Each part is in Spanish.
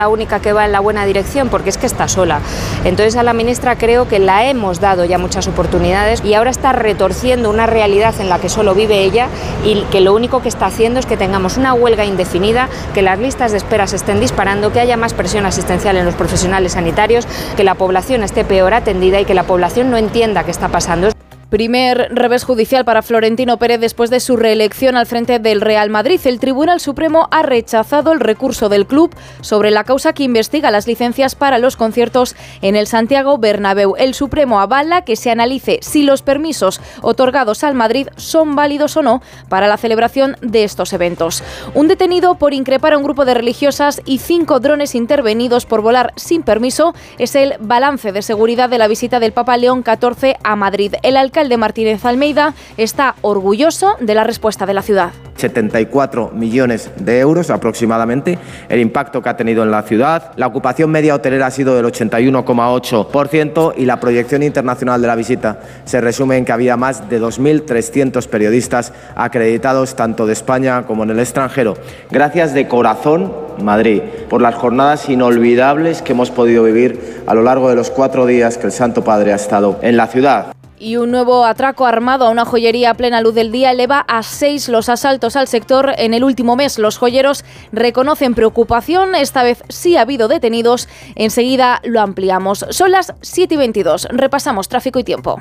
La única que va en la buena dirección, porque es que está sola. Entonces a la ministra creo que la hemos dado ya muchas oportunidades y ahora está retorciendo una realidad en la que solo vive ella y que lo único que está haciendo es que tengamos una huelga indefinida, que las listas de espera se estén disparando, que haya más presión asistencial en los profesionales sanitarios, que la población esté peor atendida y que la población no entienda qué está pasando. Primer revés judicial para Florentino Pérez después de su reelección al frente del Real Madrid. El Tribunal Supremo ha rechazado el recurso del club sobre la causa que investiga las licencias para los conciertos en el Santiago Bernabéu. El Supremo avala que se analice si los permisos otorgados al Madrid son válidos o no para la celebración de estos eventos. Un detenido por increpar a un grupo de religiosas y 5 drones intervenidos por volar sin permiso es el balance de seguridad de la visita del Papa León XIV a Madrid. El alcalde Martínez Almeida está orgulloso de la respuesta de la ciudad. 74 millones de euros aproximadamente, el impacto que ha tenido en la ciudad. La ocupación media hotelera ha sido del 81,8% y la proyección internacional de la visita se resume en que había más de 2.300 periodistas acreditados tanto de España como en el extranjero. Gracias de corazón, Madrid, por las jornadas inolvidables que hemos podido vivir a lo largo de los 4 días que el Santo Padre ha estado en la ciudad. Y un nuevo atraco armado a una joyería a plena luz del día eleva a 6 los asaltos al sector en el último mes. Los joyeros reconocen preocupación, esta vez sí ha habido detenidos. Enseguida lo ampliamos. Son las 7:22. Repasamos tráfico y tiempo.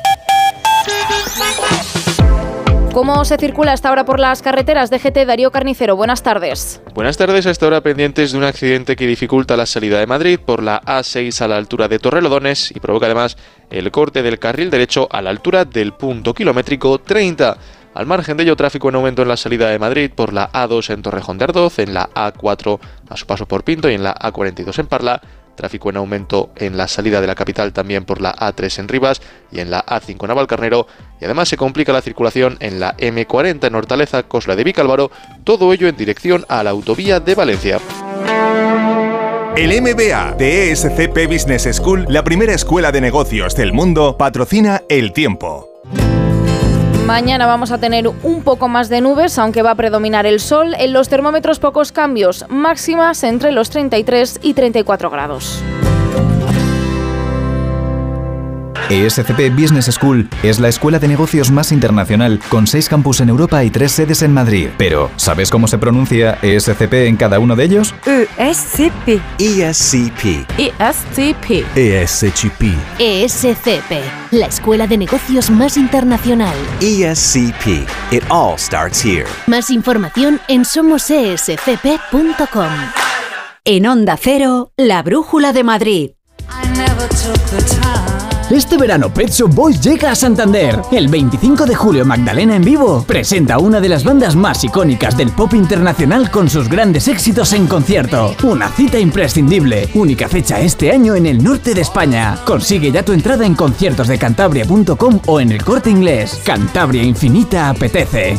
¿Cómo se circula hasta ahora por las carreteras? DGT, Darío Carnicero, buenas tardes. Buenas tardes, hasta ahora pendientes de un accidente que dificulta la salida de Madrid por la A6 a la altura de Torrelodones y provoca además el corte del carril derecho a la altura del punto kilométrico 30. Al margen de ello, tráfico en aumento en la salida de Madrid por la A2 en Torrejón de Ardoz, en la A4 a su paso por Pinto y en la A42 en Parla. Tráfico en aumento en la salida de la capital también por la A3 en Rivas y en la A5 en Navalcarnero. Y además se complica la circulación en la M40 en Hortaleza, Cosla de Vicálvaro, todo ello en dirección a la autovía de Valencia. El MBA de ESCP Business School, la primera escuela de negocios del mundo, patrocina El Tiempo. Mañana vamos a tener un poco más de nubes, aunque va a predominar el sol. En los termómetros pocos cambios, máximas entre los 33 y 34 grados. ESCP Business School es la escuela de negocios más internacional, con 6 campus en Europa y 3 sedes en Madrid. Pero, ¿sabes cómo se pronuncia ESCP en cada uno de ellos? ESCP. ESCP. ESCP. ESCP. ESCP, la escuela de negocios más internacional. ESCP. It all starts here. Más información en somosescp.com. En Onda Cero, la Brújula de Madrid. Este verano Pet Shop Boys llega a Santander. El 25 de julio Magdalena en Vivo presenta una de las bandas más icónicas del pop internacional con sus grandes éxitos en concierto. Una cita imprescindible. Única fecha este año en el norte de España. Consigue ya tu entrada en conciertosdecantabria.com o en El Corte Inglés. Cantabria Infinita apetece.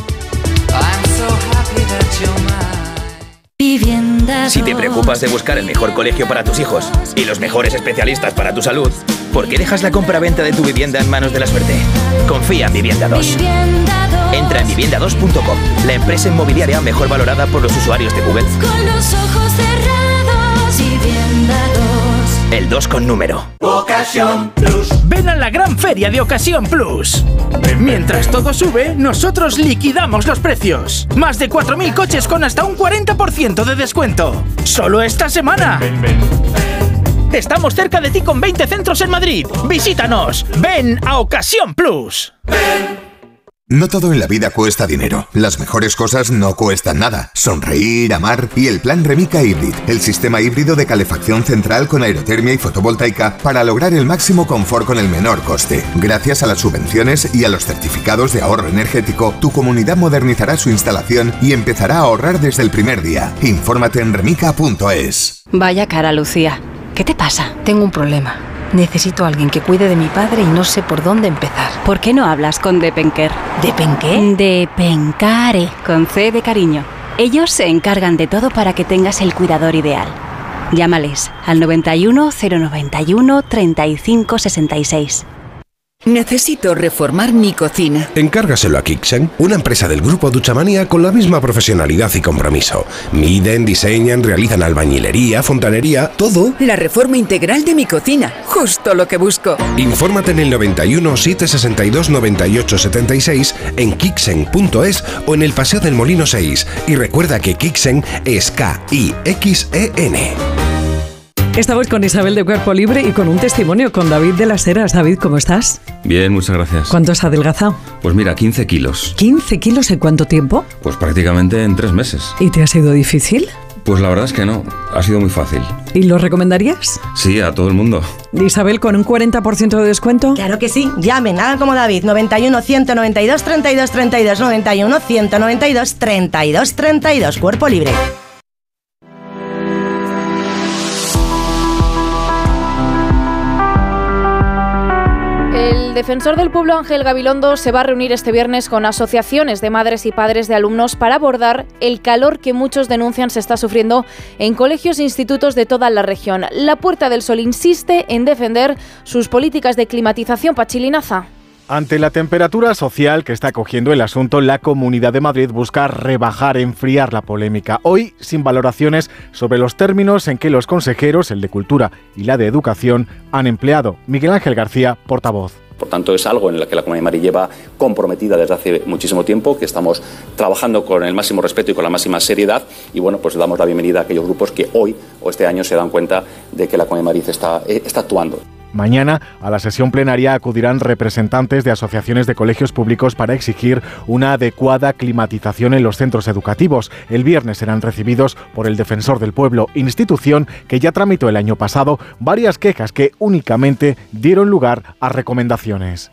Si te preocupas de buscar el mejor colegio para tus hijos y los mejores especialistas para tu salud, ¿por qué dejas la compra-venta de tu vivienda en manos de la suerte? Confía en Vivienda 2. Entra en vivienda2.com, la empresa inmobiliaria mejor valorada por los usuarios de Google. Con los ojos cerrados, Vivienda 2. El 2 con número. Ocasión Plus. Ven a la gran feria de Ocasión Plus. Mientras todo sube, nosotros liquidamos los precios. Más de 4.000 coches con hasta un 40% de descuento. ¡Solo esta semana! Estamos cerca de ti con 20 centros en Madrid. Visítanos. Ven a Ocasión Plus. No todo en la vida cuesta dinero. Las mejores cosas no cuestan nada. Sonreír, amar y el plan Remica Hybrid, el sistema híbrido de calefacción central con aerotermia y fotovoltaica para lograr el máximo confort con el menor coste. Gracias a las subvenciones y a los certificados de ahorro energético, tu comunidad modernizará su instalación y empezará a ahorrar desde el primer día. Infórmate en remica.es. Vaya cara, Lucía. ¿Qué te pasa? Tengo un problema. Necesito a alguien que cuide de mi padre y no sé por dónde empezar. ¿Por qué no hablas con Depenker? ¿Depenqué? Depencare, con C de cariño. Ellos se encargan de todo para que tengas el cuidador ideal. Llámales al 91 091 35 66. Necesito reformar mi cocina. Encárgaselo a Kixen, una empresa del grupo Duchamanía con la misma profesionalidad y compromiso. Miden, diseñan, realizan albañilería, fontanería, todo. La reforma integral de mi cocina, justo lo que busco. Infórmate en el 91 762 98 76 en kixen.es o en el Paseo del Molino 6. Y recuerda que Kixen es K-I-X-E-N. Estamos con Isabel de Cuerpo Libre y con un testimonio con David de las Heras. David, ¿cómo estás? Bien, muchas gracias. ¿Cuánto has adelgazado? Pues mira, 15 kilos. ¿15 kilos en cuánto tiempo? Pues prácticamente en 3 meses. ¿Y te ha sido difícil? Pues la verdad es que no, ha sido muy fácil. ¿Y lo recomendarías? Sí, a todo el mundo. Isabel, ¿con un 40% de descuento? Claro que sí, llamen, hagan como David, 91 192 32 32, 91 192 32 32, Cuerpo Libre. El defensor del pueblo Ángel Gabilondo se va a reunir este viernes con asociaciones de madres y padres de alumnos para abordar el calor que muchos denuncian se está sufriendo en colegios e institutos de toda la región. La Puerta del Sol insiste en defender sus políticas de climatización. Pachilinaza. Ante la temperatura social que está cogiendo el asunto, la Comunidad de Madrid busca rebajar, enfriar la polémica. Hoy, sin valoraciones sobre los términos en que los consejeros, el de Cultura y la de Educación, han empleado. Miguel Ángel García, portavoz. Por tanto, es algo en lo que la Comunidad de Madrid lleva comprometida desde hace muchísimo tiempo, que estamos trabajando con el máximo respeto y con la máxima seriedad. Y bueno, pues damos la bienvenida a aquellos grupos que hoy o este año se dan cuenta de que la Comunidad de Madrid está actuando. Mañana, a la sesión plenaria acudirán representantes de asociaciones de colegios públicos para exigir una adecuada climatización en los centros educativos. El viernes serán recibidos por el Defensor del Pueblo, institución que ya tramitó el año pasado varias quejas que únicamente dieron lugar a recomendaciones.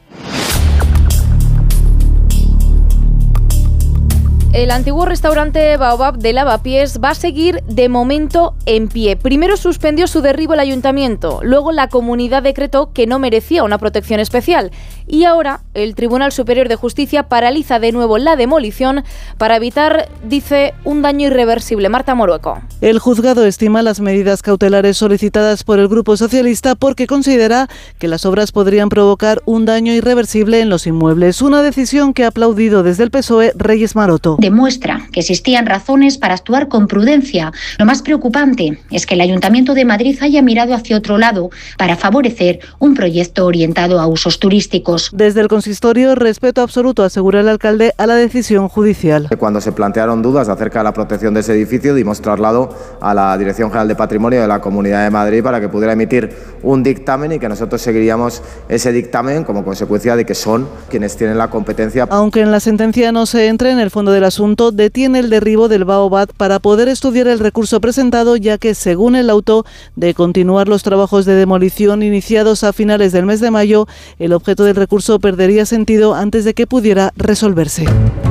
El antiguo restaurante Baobab de Lavapiés va a seguir de momento en pie. Primero suspendió su derribo el ayuntamiento, luego la comunidad decretó que no merecía una protección especial y ahora el Tribunal Superior de Justicia paraliza de nuevo la demolición para evitar, dice, un daño irreversible. Marta Morueco. El juzgado estima las medidas cautelares solicitadas por el Grupo Socialista porque considera que las obras podrían provocar un daño irreversible en los inmuebles. Una decisión que ha aplaudido desde el PSOE Reyes Maroto. Demuestra que existían razones para actuar con prudencia. Lo más preocupante es que el Ayuntamiento de Madrid haya mirado hacia otro lado para favorecer un proyecto orientado a usos turísticos. Desde el consistorio, respeto absoluto, asegura el alcalde, a la decisión judicial. Cuando se plantearon dudas acerca de la protección de ese edificio, dimos traslado a la Dirección General de Patrimonio de la Comunidad de Madrid para que pudiera emitir un dictamen y que nosotros seguiríamos ese dictamen como consecuencia de que son quienes tienen la competencia. Aunque en la sentencia no se entre en el fondo del asunto, detiene el derribo del Baobab para poder estudiar el recurso presentado, ya que, según el auto, de continuar los trabajos de demolición iniciados a finales del mes de mayo, el objeto del recurso perdería sentido antes de que pudiera resolverse.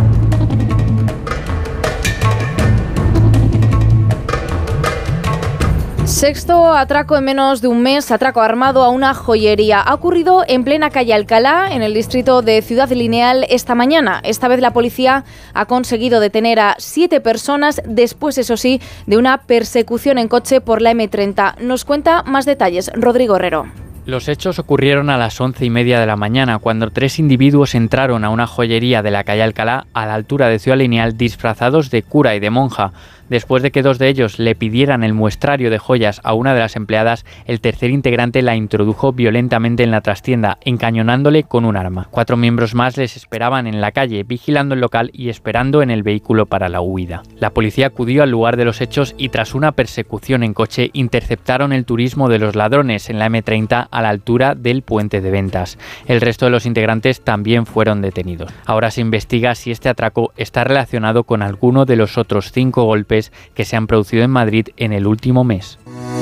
Sexto atraco en menos de un mes, atraco armado a una joyería. Ha ocurrido en plena calle Alcalá, en el distrito de Ciudad Lineal, esta mañana. Esta vez la policía ha conseguido detener a 7 personas, después, eso sí, de una persecución en coche por la M30. Nos cuenta más detalles Rodrigo Herrero. Los hechos ocurrieron a las 11:30 de la mañana, cuando 3 individuos entraron a una joyería de la calle Alcalá, a la altura de Ciudad Lineal, disfrazados de cura y de monja. Después de que 2 de ellos le pidieran el muestrario de joyas a una de las empleadas, el tercer integrante la introdujo violentamente en la trastienda, encañonándole con un arma. 4 miembros más les esperaban en la calle, vigilando el local y esperando en el vehículo para la huida. La policía acudió al lugar de los hechos y, tras una persecución en coche, interceptaron el turismo de los ladrones en la M30 a la altura del puente de Ventas. El resto de los integrantes también fueron detenidos. Ahora se investiga si este atraco está relacionado con alguno de los otros 5 golpes que se han producido en Madrid en el último mes.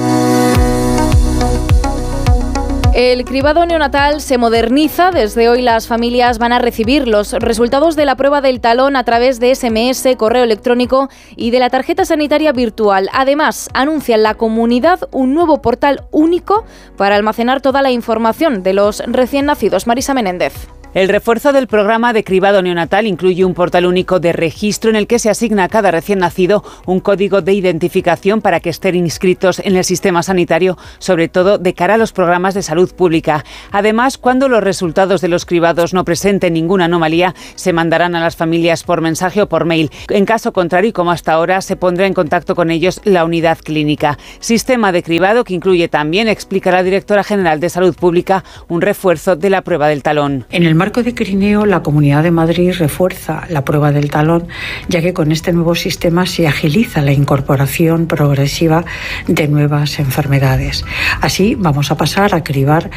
El cribado neonatal se moderniza. Desde hoy las familias van a recibir los resultados de la prueba del talón a través de SMS, correo electrónico y de la tarjeta sanitaria virtual. Además, anuncia en la comunidad un nuevo portal único para almacenar toda la información de los recién nacidos. Marisa Menéndez. El refuerzo del programa de cribado neonatal incluye un portal único de registro en el que se asigna a cada recién nacido un código de identificación para que estén inscritos en el sistema sanitario, sobre todo de cara a los programas de salud pública. Además, cuando los resultados de los cribados no presenten ninguna anomalía, se mandarán a las familias por mensaje o por mail. En caso contrario, y como hasta ahora, se pondrá en contacto con ellos la unidad clínica. Sistema de cribado que incluye también, explica la directora general de Salud Pública, un refuerzo de la prueba del talón. En el marco de Crineo, la Comunidad de Madrid refuerza la prueba del talón, ya que con este nuevo sistema se agiliza la incorporación progresiva de nuevas enfermedades. Así vamos a pasar a cribar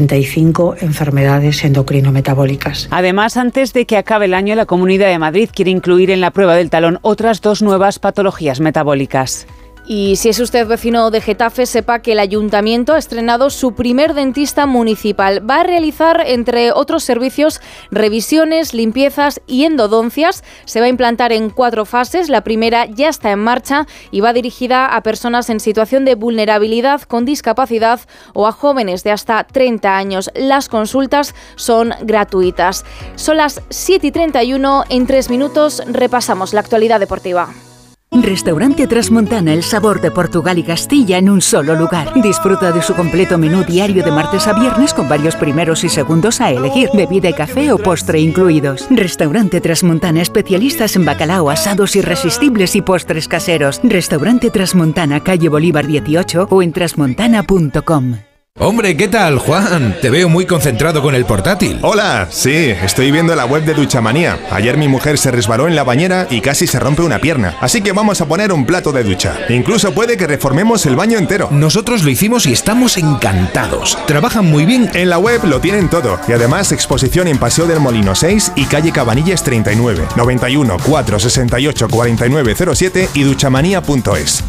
35 enfermedades endocrinometabólicas. Además, antes de que acabe el año, la Comunidad de Madrid quiere incluir en la prueba del talón otras 2 nuevas patologías metabólicas. Y si es usted vecino de Getafe, sepa que el Ayuntamiento ha estrenado su primer dentista municipal. Va a realizar, entre otros servicios, revisiones, limpiezas y endodoncias. Se va a implantar en 4 fases. La primera ya está en marcha y va dirigida a personas en situación de vulnerabilidad, con discapacidad o a jóvenes de hasta 30 años. Las consultas son gratuitas. Son las 7:31. En 3 minutos repasamos la actualidad deportiva. Restaurante Trasmontana, el sabor de Portugal y Castilla en un solo lugar. Disfruta de su completo menú diario de martes a viernes con varios primeros y segundos a elegir, bebida y café o postre incluidos. Restaurante Trasmontana, especialistas en bacalao, asados irresistibles y postres caseros. Restaurante Trasmontana, calle Bolívar 18 o en trasmontana.com. Hombre, ¿qué tal, Juan? Te veo muy concentrado con el portátil. Hola, sí, estoy viendo la web de Duchamanía. Ayer mi mujer se resbaló en la bañera y casi se rompe una pierna. Así que vamos a poner un plato de ducha. Incluso puede que reformemos el baño entero. Nosotros lo hicimos y estamos encantados. Trabajan muy bien. En la web lo tienen todo. Y además exposición en Paseo del Molino 6 y calle Cabanillas 39. 91 468 4907 y duchamanía.es.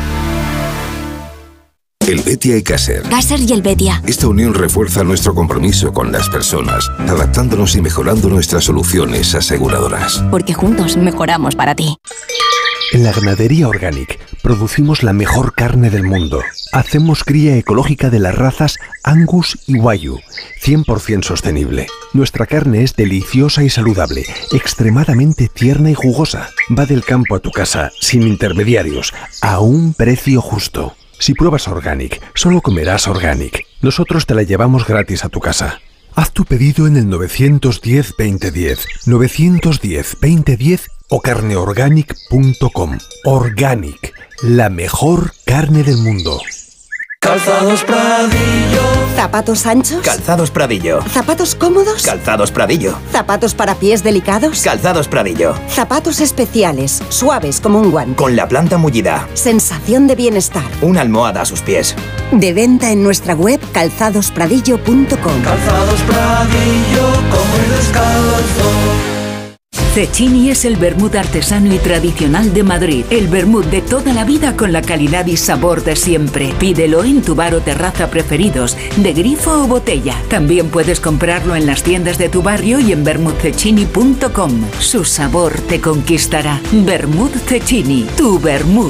Helvetia y Caser. Caser y Helvetia. Esta unión refuerza nuestro compromiso con las personas, adaptándonos y mejorando nuestras soluciones aseguradoras. Porque juntos mejoramos para ti. En la ganadería Organic producimos la mejor carne del mundo. Hacemos cría ecológica de las razas Angus y Wagyu, 100% sostenible. Nuestra carne es deliciosa y saludable, extremadamente tierna y jugosa. Va del campo a tu casa, sin intermediarios, a un precio justo. Si pruebas Organic, solo comerás Organic. Nosotros te la llevamos gratis a tu casa. Haz tu pedido en el 910-2010, 910-2010 o carneorganic.com. Organic, la mejor carne del mundo. Calzados Pradillo. ¿Zapatos anchos? Calzados Pradillo. ¿Zapatos cómodos? Calzados Pradillo. ¿Zapatos para pies delicados? Calzados Pradillo. Zapatos especiales, suaves como un guante. Con la planta mullida. Sensación de bienestar. Una almohada a sus pies. De venta en nuestra web calzadospradillo.com. Calzados Pradillo, como el descalzo. Cecchini es el vermut artesano y tradicional de Madrid. El vermut de toda la vida con la calidad y sabor de siempre. Pídelo en tu bar o terraza preferidos, de grifo o botella. También puedes comprarlo en las tiendas de tu barrio y en vermutcecchini.com. Su sabor te conquistará. Vermut Cecchini, tu vermut.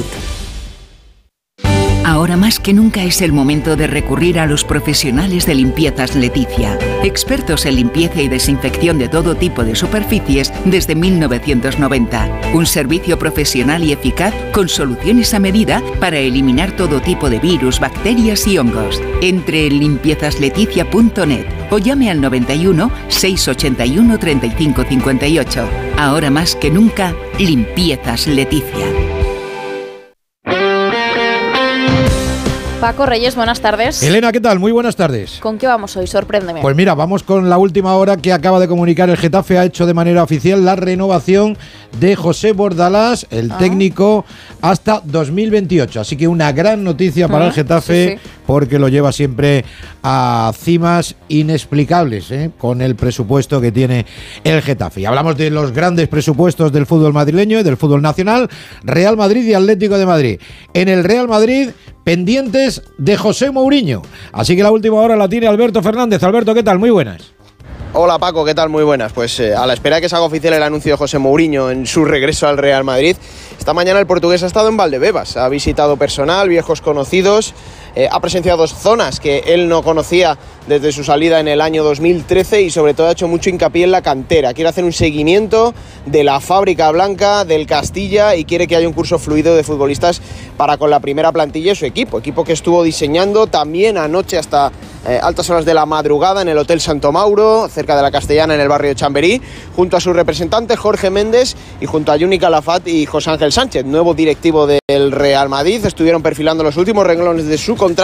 Ahora más que nunca es el momento de recurrir a los profesionales de Limpiezas Leticia. Expertos en limpieza y desinfección de todo tipo de superficies desde 1990. Un servicio profesional y eficaz con soluciones a medida para eliminar todo tipo de virus, bacterias y hongos. Entre en limpiezasLeticia.net o llame al 91 681 35 58. Ahora más que nunca, Limpiezas Leticia. Paco Reyes, buenas tardes. Elena, ¿qué tal? Muy buenas tardes. ¿Con qué vamos hoy? Sorpréndeme. Pues mira, vamos con la última hora que acaba de comunicar el Getafe. Ha hecho de manera oficial la renovación de José Bordalás, el técnico, hasta 2028. Así que una gran noticia para el Getafe, sí. Porque lo lleva siempre a cimas inexplicables, con el presupuesto que tiene el Getafe. Y hablamos de los grandes presupuestos del fútbol madrileño y del fútbol nacional, Real Madrid y Atlético de Madrid. En el Real Madrid, pendientes de José Mourinho. Así que la última hora la tiene Alberto Fernández. Alberto, ¿qué tal? Muy buenas. Hola Paco, ¿qué tal? Muy buenas. Pues a la espera de que se haga oficial el anuncio de José Mourinho en su regreso al Real Madrid, esta mañana el portugués ha estado en Valdebebas, ha visitado personal, viejos conocidos, ha presenciado zonas que él no conocía desde su salida en el año 2013 y sobre todo ha hecho mucho hincapié en la cantera. Quiere hacer un seguimiento de la fábrica blanca, del Castilla, y quiere que haya un curso fluido de futbolistas para con la primera plantilla y su equipo que estuvo diseñando también anoche hasta altas horas de la madrugada en el Hotel Santo Mauro, cerca de la Castellana, en el barrio de Chamberí, junto a su representante Jorge Méndez y junto a Juni Calafat y José Ángel Sánchez, nuevo directivo del Real Madrid. Estuvieron perfilando los últimos renglones de su contrato